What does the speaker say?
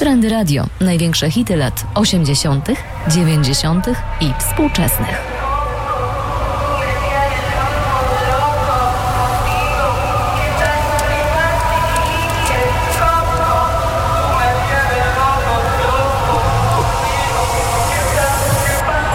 Trendy Radio. Największe hity lat 80., 90. i współczesnych.